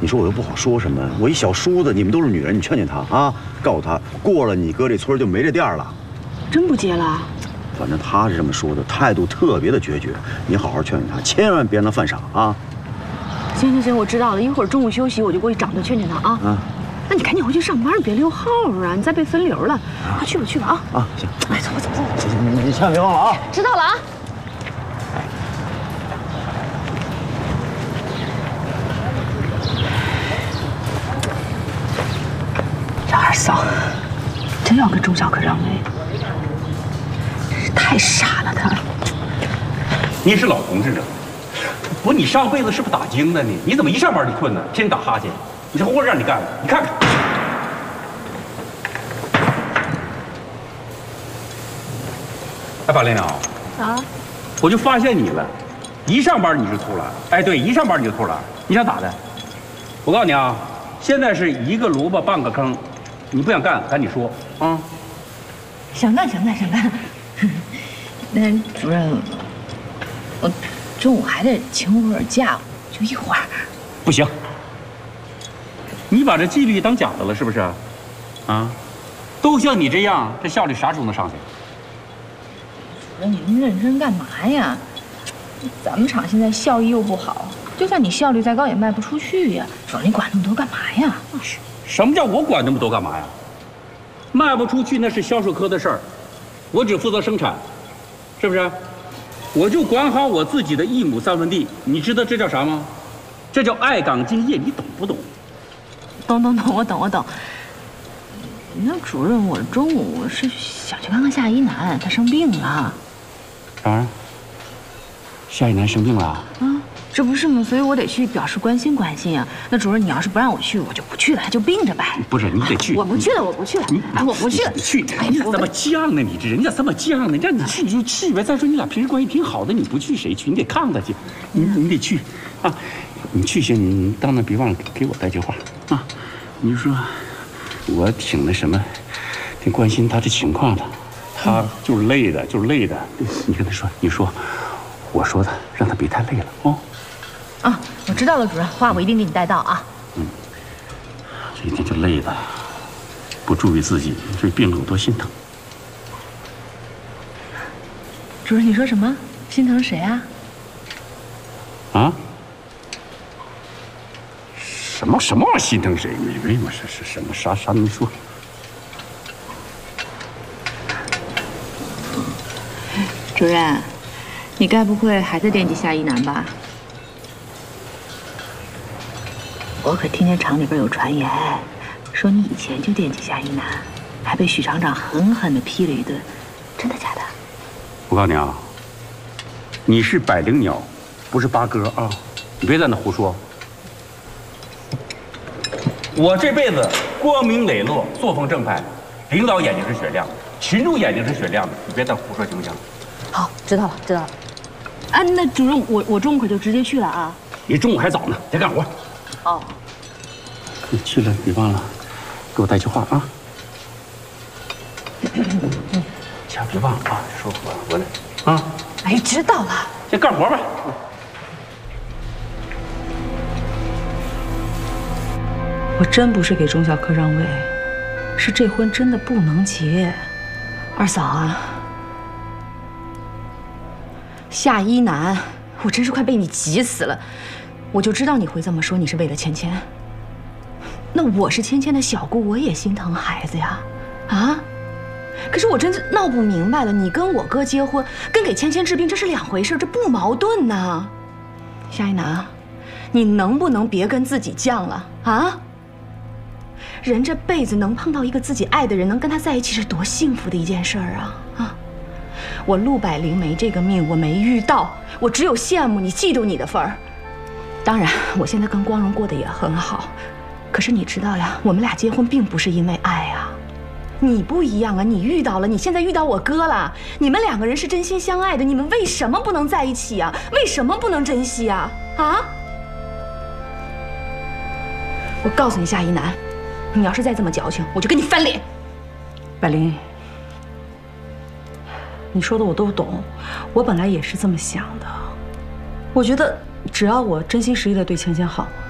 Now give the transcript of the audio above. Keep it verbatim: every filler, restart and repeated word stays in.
你说我又不好说什么，我一小叔子，你们都是女人，你劝劝他啊，告诉他过了你哥这村就没这店了。 真不接了？ 反正他是这么说的，态度特别的决绝。你好好劝劝他，千万别让他犯傻啊！ 行行行，我知道了，一会儿中午休息我就过去找他劝劝他啊。啊。 那你赶紧回去上班，别溜号啊！你再被分流了，快去吧去吧啊！ 啊，行， 哎，走吧走吧走吧， 行行，你你千万别忘了啊！ 知道了啊。这二嫂真要跟钟小可让位，真是太傻了他。 你是老同志啊，不是你上辈子是不是打更的呢？你怎么一上班就困呢？天天打哈欠。 你这活让你干的，你看看。哎，马连长啊，我就发现你了，一上班你就偷懒。哎，对，一上班你就偷懒，你想咋的？我告诉你啊，现在是一个萝卜半个坑，你不想干赶紧说啊。 想干想干想干。那主任，我中午还得请会儿假，就一会儿。 不行。 你把这纪律当假的了是不是？啊，都像你这样，这效率啥时候能上去？ 主任，你那么认真干嘛呀？咱们厂现在效益又不好，就算你效率再高也卖不出去呀。主任，你管那么多干嘛呀？ 是，什么叫我管那么多干嘛呀？卖不出去那是销售科的事儿，我只负责生产，是不是？我就管好我自己的一亩三分地，你知道这叫啥吗？这叫爱岗敬业，你懂不懂？ 懂懂懂，我懂我懂。那主任，我中午是想去看看夏一楠，她生病了。 啊？夏一楠生病了？啊， 这不是吗？所以我得去表示关心关心啊。那主任，你要是不让我去，我就不去了，他就病着呗。 不是，你得去。 我不去了，我不去了。哎，我不去了。 你去，哎，你咋这么犟呢？你这人咋这么犟呢？让你去你就去呗。再说你俩平时关系挺好的，你不去谁去？你得看看他去，你你得去啊。你去行，你你到那别忘了给我带句话啊。 你就说，我挺那什么，挺关心他这情况的，他就是累的，就是累的。你跟他说，你说，我说的，让他别太累了哦。 啊，我知道了，主任，话我一定给你带到啊。 嗯，这一天就累的，不注意自己，这病了我多心疼。 主任，你说什么？心疼谁啊？ 啊？ 什么什么玩意儿心疼谁？没没么是是什么啥啥没说。 主任，你该不会还在惦记夏一楠吧？我可听见厂里边有传言，说你以前就惦记夏一楠，还被许厂长狠狠地批了一顿，真的假的？ 我告诉你啊，你是百灵鸟，不是八哥啊！你别在那胡说。 我这辈子光明磊落，作风正派，领导眼睛是雪亮的，群众眼睛是雪亮的，你别再胡说行不行？ 好，知道了，知道了。啊，那主任，我我中午可就直接去了啊。 你中午还早呢，得干活。 哦。 你去了别忘了给我带句话啊。千万别忘了啊，说我我来啊。 哎，知道了。 先干活吧。 我真不是给钟小可让位，是这婚真的不能结。二嫂啊，夏一楠，我真是快被你急死了。我就知道你会这么说，你是为了芊芊。那我是芊芊的小姑，我也心疼孩子呀，啊！可是我真是闹不明白了，你跟我哥结婚，跟给芊芊治病这是两回事，这不矛盾呐。夏一楠，你能不能别跟自己犟了啊？ 人这辈子能碰到一个自己爱的人，能跟他在一起是多幸福的一件事儿啊！啊，我陆百灵没这个命，我没遇到，我只有羡慕你、嫉妒你的份儿。当然，我现在跟光荣过得也很好，可是你知道呀，我们俩结婚并不是因为爱啊。你不一样啊，你遇到了，你现在遇到我哥了，你们两个人是真心相爱的，你们为什么不能在一起啊？为什么不能珍惜啊？啊！我告诉你，夏一楠。 你要是再这么矫情，我就跟你翻脸。 百灵，你说的我都懂，我本来也是这么想的。我觉得只要我真心实意的对芊芊好，